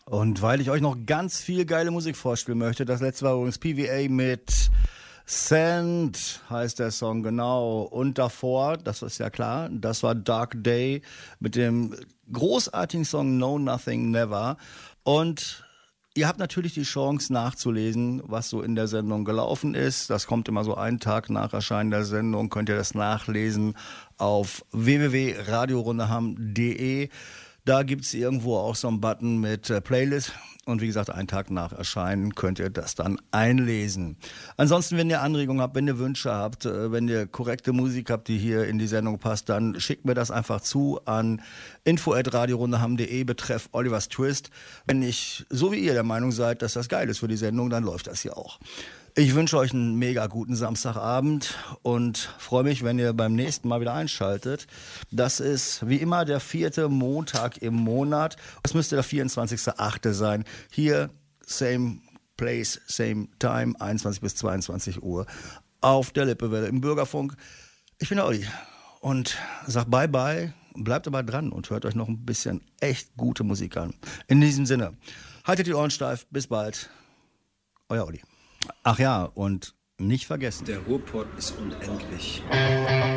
Und weil ich euch noch ganz viel geile Musik vorspielen möchte, das letzte war übrigens PVA mit Sand, heißt der Song, genau. Und davor, das ist ja klar, das war Dark Day mit dem großartigen Song No Nothing Never. Und ihr habt natürlich die Chance nachzulesen, was so in der Sendung gelaufen ist. Das kommt immer so einen Tag nach Erscheinen der Sendung. Könnt ihr das nachlesen auf www.radiorundeham.de. Da gibt es irgendwo auch so einen Button mit Playlist. Und wie gesagt, einen Tag nach Erscheinen könnt ihr das dann einlesen. Ansonsten, wenn ihr Anregungen habt, wenn ihr Wünsche habt, wenn ihr korrekte Musik habt, die hier in die Sendung passt, dann schickt mir das einfach zu an info@radiorundeham.de betreff Olivers Twist. Wenn ich, so wie ihr, der Meinung seid, dass das geil ist für die Sendung, dann läuft das hier auch. Ich wünsche euch einen mega guten Samstagabend und freue mich, wenn ihr beim nächsten Mal wieder einschaltet. Das ist wie immer der 4. Montag im Monat. Das müsste der 24.8. sein. Hier, same place, same time, 21 bis 22 Uhr auf der Lippewelle im Bürgerfunk. Ich bin der Olli und sag bye bye, bleibt aber dran und hört euch noch ein bisschen echt gute Musik an. In diesem Sinne, haltet die Ohren steif, bis bald. Euer Olli. Ach ja, und nicht vergessen. Der Ruhrpott ist unendlich.